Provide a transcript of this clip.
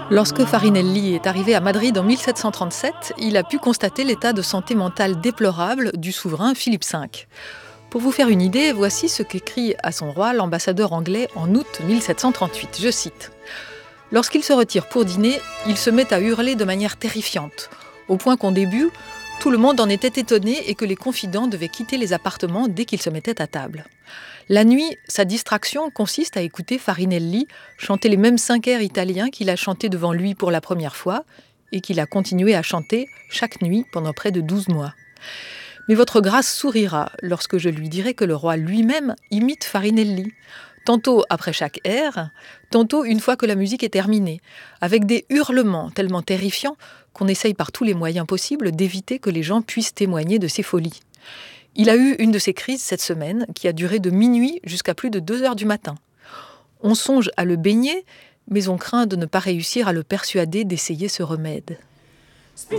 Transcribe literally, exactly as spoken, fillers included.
Lorsque Farinelli est arrivé à Madrid en mille sept cent trente-sept, il a pu constater l'état de santé mentale déplorable du souverain Philippe cinq. Pour vous faire une idée, voici ce qu'écrit à son roi l'ambassadeur anglais en août mille sept cent trente-huit. Je cite : « Lorsqu'il se retire pour dîner, il se met à hurler de manière terrifiante, au point qu'au début, tout le monde en était étonné et que les confidents devaient quitter les appartements dès qu'il se mettait à table. La nuit, sa distraction consiste à écouter Farinelli chanter les mêmes cinq airs italiens qu'il a chantés devant lui pour la première fois et qu'il a continué à chanter chaque nuit pendant près de douze mois. Mais votre grâce sourira lorsque je lui dirai que le roi lui-même imite Farinelli, tantôt après chaque air, tantôt une fois que la musique est terminée, avec des hurlements tellement terrifiants qu'on essaye par tous les moyens possibles d'éviter que les gens puissent témoigner de ses folies. Il a eu une de ces crises cette semaine qui a duré de minuit jusqu'à plus de deux heures du matin. On songe à le baigner, mais on craint de ne pas réussir à le persuader d'essayer ce remède. »